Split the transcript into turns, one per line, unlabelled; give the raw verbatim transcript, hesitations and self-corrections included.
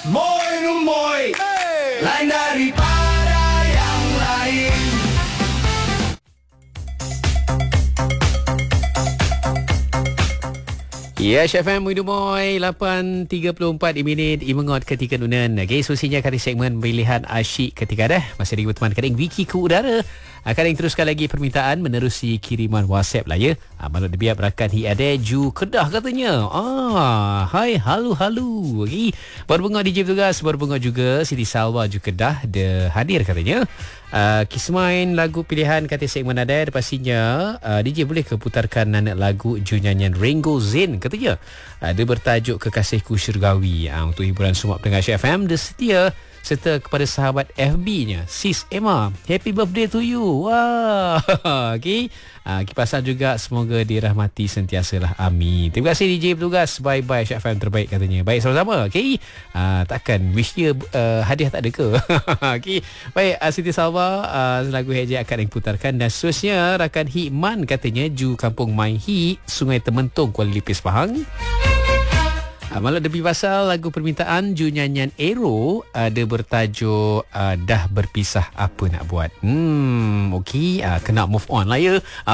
Moi Rumoi, hey! Lain daripada yang lain.
Ya, F M Widumoy lapan tiga puluh empat minit imengot ketika nunan. Okey, sosinya kali segmen pilihan asyik ketika dah. Masih lagi berteman kadang Wiki ke udara. Akan yang teruskan lagi permintaan menerusi kiriman WhatsApp lah ya. Ah, malu debiak berakan hi ada ju Kedah katanya. Ah, hai halu halu. Okey, berbunga D J tugas, berbunga juga Siti Salwa ju Kedah de hadir katanya. Uh, kismain lagu pilihan kata segmen ada pastinya uh, D J boleh ke putarkan anak lagu ju nyanyian Ringo Zain katanya. Uh, dia bertajuk Kekasihku Syurgawi. Uh, untuk hiburan semua pendengar F M dia setia serta kepada sahabat F B-nya Sis Emma, happy birthday to you. Wah. Okey. Uh, kipasan juga semoga dirahmati sentiasalah. Amin. Terima kasih D J bertugas. Bye bye F M terbaik katanya. Baik sama-sama. Okey. Uh, takkan wish dia uh, hadiah tak ada ke? Okey. Baik, uh, Siti Salwa uh, lagu Hejak akan diputarkan dan seterusnya rakan Hikman katanya ju Kampung Mai Hi, Sungai Tementong, Kuala Lipis, Pahang. Uh, malah lebih pasal lagu permintaan ju nyanyian Aero ada uh, bertajuk uh, Dah Berpisah Apa Nak Buat. Hmm, okey, uh, kena move on lah ya. Uh,